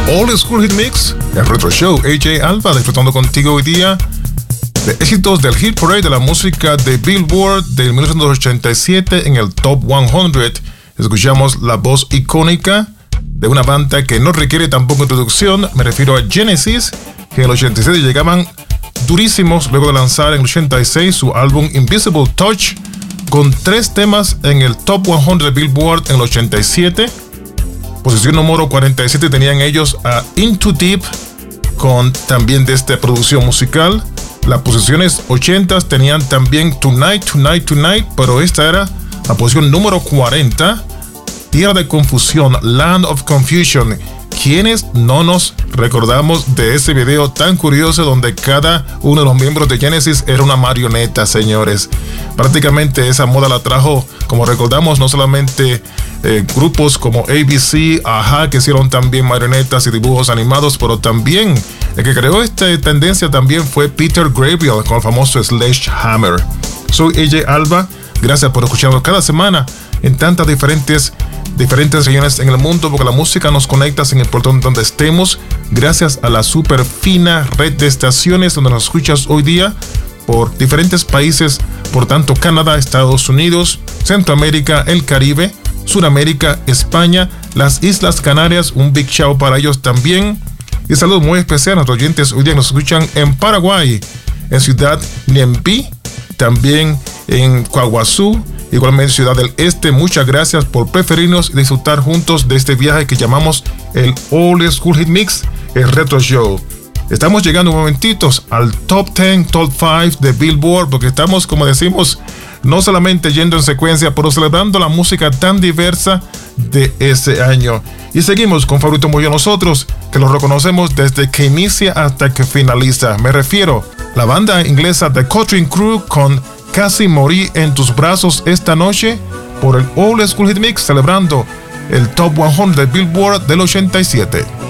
Old School Hit Mix, el Retro Show. AJ Alba disfrutando contigo hoy día de éxitos del Hit Parade de la música de Billboard del 1987 en el Top 100. Escuchamos la voz icónica de una banda que no requiere tampoco introducción. Me refiero a Genesis, que en el 87 llegaban durísimos luego de lanzar en el 86 su álbum Invisible Touch, con 3 temas en el Top 100 de Billboard en el 87. Posición número 47 tenían ellos a Into Deep, con también de esta producción musical. Las posiciones 80 tenían también Tonight, Tonight, Tonight, pero esta era la posición número 40, Tierra de Confusión, Land of Confusion. ¿Quiénes no nos recordamos de ese video tan curioso donde cada uno de los miembros de Genesis era una marioneta, señores? Prácticamente esa moda la trajo, como recordamos, no solamente grupos como ABC, Aha, que hicieron también marionetas y dibujos animados, pero también el que creó esta tendencia también fue Peter Gabriel con el famoso Sledgehammer. Soy AJ Alba, gracias por escucharnos cada semana en tantas diferentes regiones en el mundo, porque la música nos conecta sin importar donde estemos, gracias a la super fina red de estaciones donde nos escuchas hoy día por diferentes países, por tanto Canadá, Estados Unidos, Centroamérica, el Caribe, Sudamérica, España, las Islas Canarias. Un big shout para ellos también, y saludos muy especial a nuestros oyentes hoy día nos escuchan en Paraguay, en Ciudad Niempi, también en Coahuazú, igualmente Ciudad del Este. Muchas gracias por preferirnos y disfrutar juntos de este viaje que llamamos el Old School Hit Mix, el Retro Show. Estamos llegando momentitos al Top 10, Top 5 de Billboard, porque estamos, como decimos, no solamente yendo en secuencia, pero celebrando la música tan diversa de ese año. Y seguimos con Favorito Murillo nosotros, que lo reconocemos desde que inicia hasta que finaliza. Me refiero a la banda inglesa The Cutting Crew con Casi Morí en tus brazos esta noche por el Old School Hit Mix, celebrando el Top 100 de Billboard del 87.